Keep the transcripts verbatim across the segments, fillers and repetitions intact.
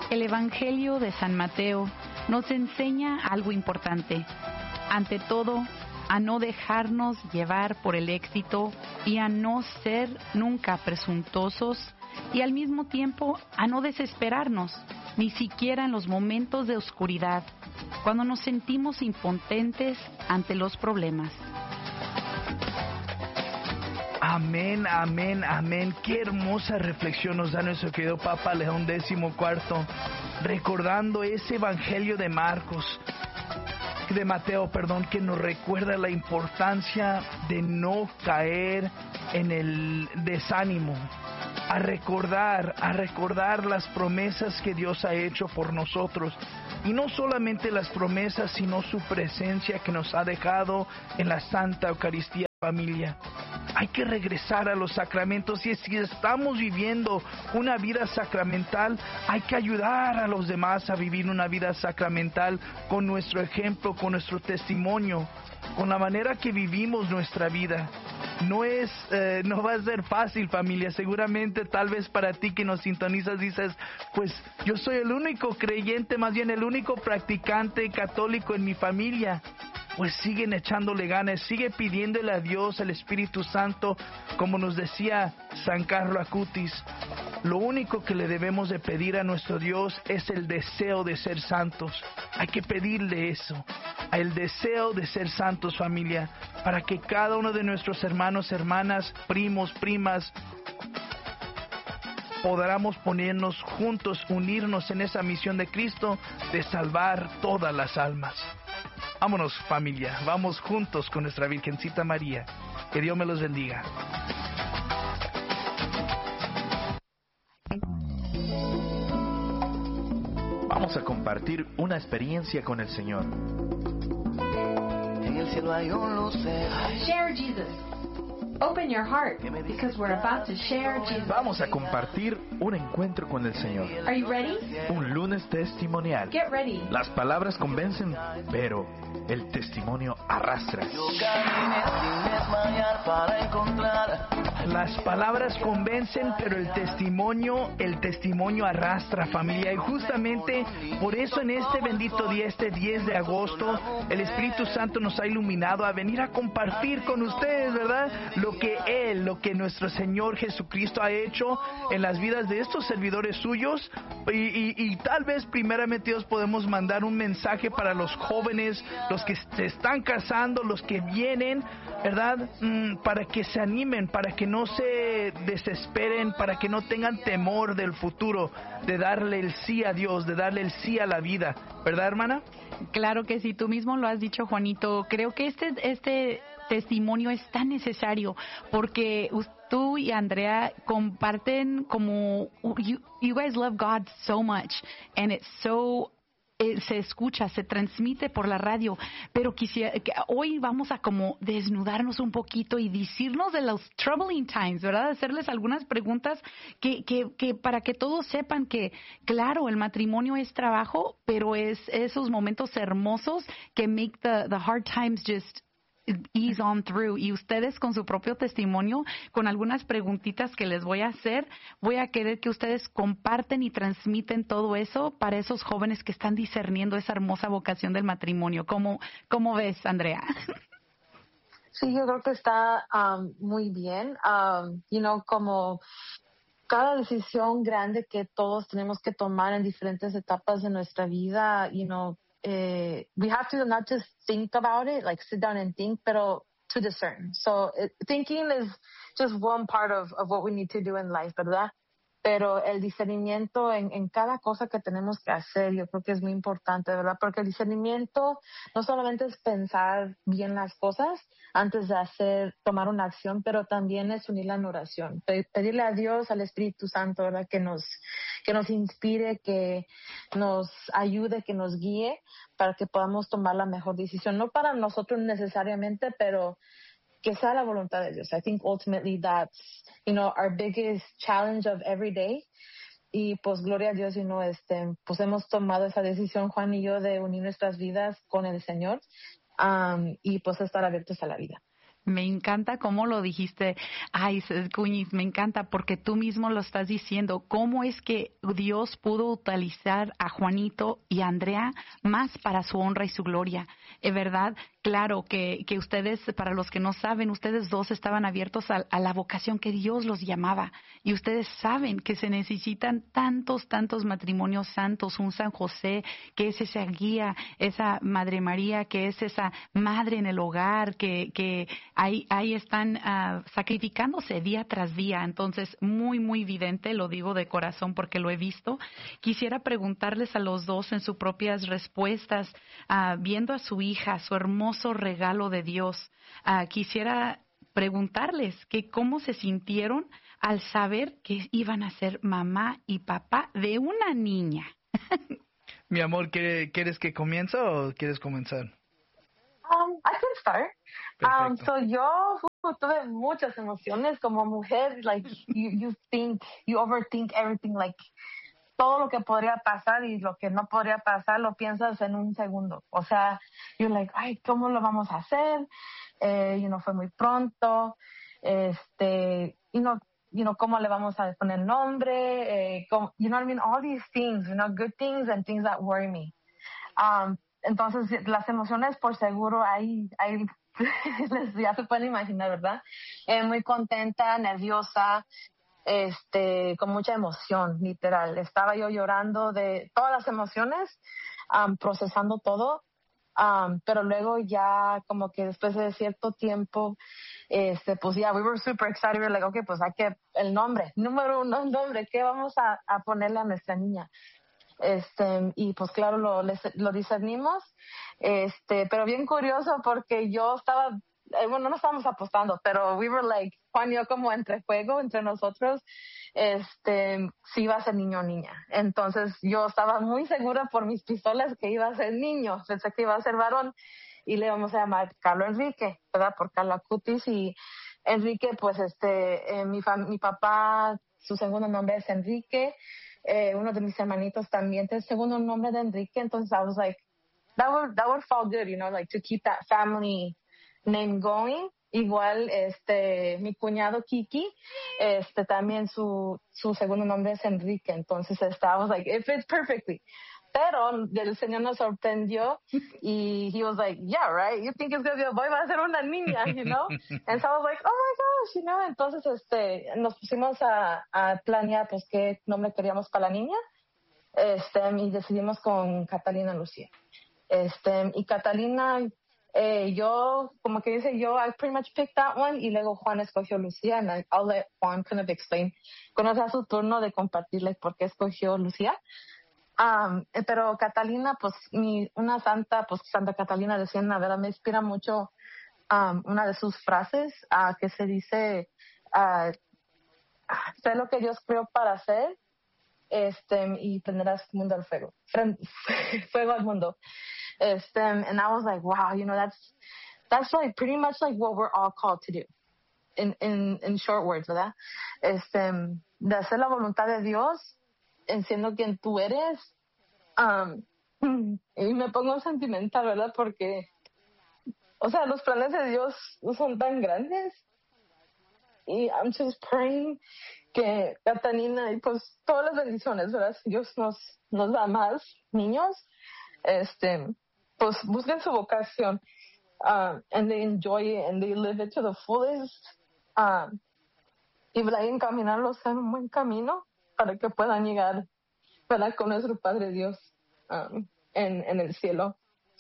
El Evangelio de San Mateo nos enseña algo importante. Ante todo, a no dejarnos llevar por el éxito y a no ser nunca presuntuosos y al mismo tiempo a no desesperarnos, ni siquiera en los momentos de oscuridad, cuando nos sentimos impotentes ante los problemas. Amén, amén, amén. Qué hermosa reflexión nos da nuestro querido Papa León décimo cuarto, recordando ese Evangelio de Marcos, de Mateo, perdón, que nos recuerda la importancia de no caer en el desánimo, a recordar, a recordar las promesas que Dios ha hecho por nosotros. Y no solamente las promesas, sino su presencia que nos ha dejado en la Santa Eucaristía, familia. Hay que regresar a los sacramentos y si estamos viviendo una vida sacramental, hay que ayudar a los demás a vivir una vida sacramental con nuestro ejemplo, con nuestro testimonio, con la manera que vivimos nuestra vida. No es, eh, no va a ser fácil, familia. Seguramente, tal vez para ti que nos sintonizas dices, pues yo soy el único creyente, más bien el único practicante católico en mi familia. Pues siguen echándole ganas, sigue pidiéndole a Dios, al Espíritu Santo, como nos decía San Carlo Acutis. Lo único que le debemos de pedir a nuestro Dios es el deseo de ser santos. Hay que pedirle eso, el deseo de ser santos, familia, para que cada uno de nuestros hermanos, hermanas, primos, primas, podamos ponernos juntos, unirnos en esa misión de Cristo de salvar todas las almas. Vámonos, familia, vamos juntos con nuestra Virgencita María. Que Dios me los bendiga. Vamos a compartir una experiencia con el Señor. En el cielo hay un lucero. Share Jesus. Open your heart, because we're about to share Jesus. Vamos a compartir un encuentro con el Señor. Are you ready? Un lunes testimonial. Get ready. Las palabras convencen, pero el testimonio arrastra. Yo caminé sin desmayar para encontrar. Las palabras convencen, pero el testimonio, el testimonio arrastra, familia. Y justamente por eso en este bendito día, este diez de agosto, el Espíritu Santo nos ha iluminado a venir a compartir con ustedes, ¿verdad? Lo que Él, lo que nuestro Señor Jesucristo ha hecho en las vidas de estos servidores suyos. Y, y, y tal vez primeramente Dios podemos mandar un mensaje para los jóvenes, los que se están casando, los que vienen, ¿verdad? Mm, para que se animen, para que no se desesperen, para que no tengan temor del futuro, de darle el sí a Dios, de darle el sí a la vida, ¿verdad, hermana? Claro que sí, tú mismo lo has dicho, Juanito. Creo que este este testimonio es tan necesario porque tú y Andrea comparten como you, you guys love God so much and it's so Eh, se escucha, se transmite por la radio, pero quisiera que hoy vamos a como desnudarnos un poquito y decirnos de los troubling times, ¿verdad? Hacerles algunas preguntas que, que, que para que todos sepan que, claro, el matrimonio es trabajo, pero es esos momentos hermosos que make the, the hard times just ease on through. Y ustedes con su propio testimonio, con algunas preguntitas que les voy a hacer, voy a querer que ustedes comparten y transmiten todo eso para esos jóvenes que están discerniendo esa hermosa vocación del matrimonio. ¿Cómo, cómo ves, Andrea? Sí, yo creo que está um, muy bien. Um, you know, como cada decisión grande que todos tenemos que tomar en diferentes etapas de nuestra vida, you know, Uh, we have to not just think about it, like sit down and think, pero to discern. So it, thinking is just one part of, of what we need to do in life, ¿verdad? Pero el discernimiento en, en cada cosa que tenemos que hacer, yo creo que es muy importante, ¿verdad? Porque el discernimiento no solamente es pensar bien las cosas antes de hacer, tomar una acción, pero también es unirla en oración. Pedirle a Dios, al Espíritu Santo, ¿verdad? Que nos, que nos inspire, que nos ayude, que nos guíe para que podamos tomar la mejor decisión. No para nosotros necesariamente, pero que sea la voluntad de Dios. I think ultimately that's, you know, our biggest challenge of every day. Y pues gloria a Dios, you know, este, pues hemos tomado esa decisión, Juan y yo, de unir nuestras vidas con el Señor um, y pues estar abiertos a la vida. Me encanta cómo lo dijiste. Ay, Cuñiz, me encanta porque tú mismo lo estás diciendo. ¿Cómo es que Dios pudo utilizar a Juanito y a Andrea más para su honra y su gloria? Es verdad, claro que, que ustedes, para los que no saben, ustedes dos estaban abiertos a, a la vocación que Dios los llamaba. Y ustedes saben que se necesitan tantos, tantos matrimonios santos, un San José, que es esa guía, esa Madre María, que es esa madre en el hogar, que, que ahí, ahí están uh, sacrificándose día tras día. Entonces, muy, muy evidente, lo digo de corazón porque lo he visto. Quisiera preguntarles a los dos en sus propias respuestas, uh, viendo a su hija, su hermoso regalo de Dios, uh, quisiera preguntarles que cómo se sintieron al saber que iban a ser mamá y papá de una niña. Mi amor, ¿quieres que comience o quieres comenzar? Um, I can start. Um, Perfecto. so yo uh, tuve muchas emociones como mujer. Like you, you think, you overthink everything. Like todo lo que podría pasar y lo que no podría pasar lo piensas en un segundo. O sea, you're like, ay, ¿cómo lo vamos a hacer? Eh, you know, fue muy pronto. Este, you know, you know, ¿cómo le vamos a poner nombre? Eh, cómo, you know what I mean? All these things, you know, good things and things that worry me. Um, entonces, las emociones, por seguro, ahí, ahí ya se pueden imaginar, ¿verdad? Eh, muy contenta, nerviosa, este, con mucha emoción, literal. Estaba yo llorando de todas las emociones, um, procesando todo, um, pero luego ya como que después de cierto tiempo, este, pues ya, yeah, we were super excited. We were like, okay, pues hay que, el nombre, número uno, el nombre, ¿qué vamos a, a ponerle a nuestra niña? Este, y pues claro, lo, lo discernimos, este, pero bien curioso porque yo estaba, eh, bueno, no estábamos apostando, pero we were like, Juan y yo como entre juego, entre nosotros, este, si iba a ser niño o niña. Entonces yo estaba muy segura por mis pistolas que iba a ser niño, pensé que iba a ser varón y le vamos a llamar Carlos Enrique, ¿verdad? Por Carla Cutis y Enrique, pues este, eh, mi, fam- mi papá, su segundo nombre es Enrique. Eh, uno de mis hermanitos también tiene el segundo nombre de Enrique, entonces I was like, that would, that would fall good, you know, like to keep that family name going. Igual, este, mi cuñado Kiki, este, también su, su segundo nombre es Enrique, entonces este, I was like, it fits perfectly. Pero el Señor nos sorprendió y he was like, yeah, right, you think it's going to be a boy, va a ser una niña, you know? And so I was like, oh my gosh, you know? Entonces, este, nos pusimos a, a planear, pues, qué nombre queríamos para la niña, este, y decidimos con Catalina Lucía. Este, y Catalina, eh, yo, como que dice yo, I pretty much picked that one, y luego Juan escogió Lucía, and I, I'll let Juan kind of explain, cuando sea su turno de compartirles por qué escogió Lucía. Um, pero Catalina, pues, mi, una santa, pues, Santa Catalina de Siena, ¿verdad? Me inspira mucho um, una de sus frases uh, que se dice, uh, sé lo que Dios creó para hacer, este, y prenderás el mundo al fuego, fuego al mundo. Este, and I was like, wow, you know, that's, that's like pretty much like what we're all called to do. In, in, in short words, ¿verdad? Este, de hacer la voluntad de Dios, en siendo quien tú eres, um, y me pongo sentimental, ¿verdad? Porque, o sea, los planes de Dios son tan grandes, y I'm just praying que Catalina y pues todas las bendiciones, ¿verdad? Si Dios nos, nos da más niños, este, pues busquen su vocación, uh, and they enjoy it, and they live it to the fullest, uh, y ¿verdad? Y encaminarlos en un buen camino para que puedan llegar, ¿verdad? Con nuestro Padre Dios um, en, en el cielo.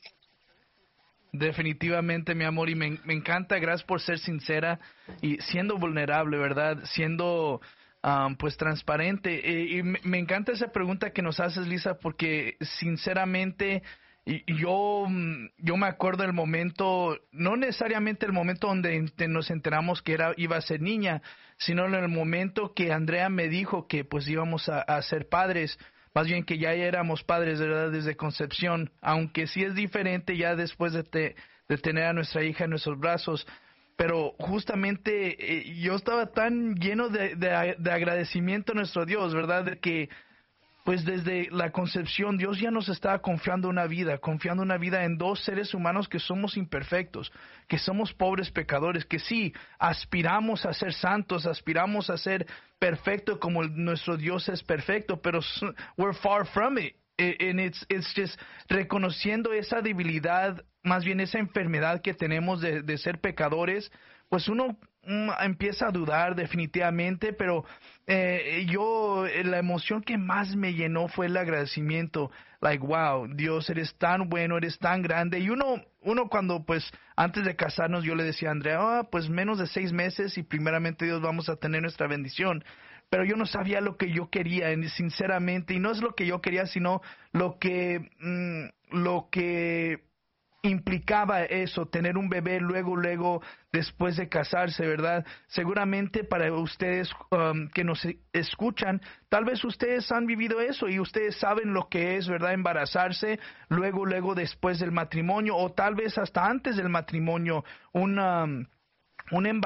Definitivamente, mi amor, y me, me encanta, gracias por ser sincera y siendo vulnerable, ¿verdad? Siendo, um, pues, transparente. Eh, y me, me encanta esa pregunta que nos haces, Lisa, porque, sinceramente, y, yo, yo me acuerdo del momento, no necesariamente el momento donde nos enteramos que era iba a ser niña, sino en el momento que Andrea me dijo que, pues, íbamos a, a ser padres. Más bien que ya éramos padres, ¿verdad? Desde concepción, aunque sí es diferente ya después de, te, de tener a nuestra hija en nuestros brazos. Pero justamente eh, yo estaba tan lleno de, de, de agradecimiento a nuestro Dios, ¿verdad? De que pues desde la concepción Dios ya nos estaba confiando una vida, confiando una vida en dos seres humanos que somos imperfectos, que somos pobres pecadores, que sí, aspiramos a ser santos, aspiramos a ser perfectos como nuestro Dios es perfecto, pero we're far from it. And it's, it's just reconociendo esa debilidad, más bien esa enfermedad que tenemos de, de ser pecadores, pues uno mm, empieza a dudar definitivamente, pero eh, yo, la emoción que más me llenó fue el agradecimiento. Like, wow, Dios, eres tan bueno, eres tan grande. Y uno, uno cuando, pues, antes de casarnos, yo le decía a Andrea, ah, pues menos de seis meses y primeramente Dios vamos a tener nuestra bendición. Pero yo no sabía lo que yo quería, sinceramente, y no es lo que yo quería, sino lo que, mmm, lo que implicaba eso, tener un bebé luego, luego, después de casarse, ¿verdad? Seguramente para ustedes um, que nos escuchan, tal vez ustedes han vivido eso y ustedes saben lo que es, ¿verdad? Embarazarse, luego, luego, después del matrimonio, o tal vez hasta antes del matrimonio, un, um, un embarazo.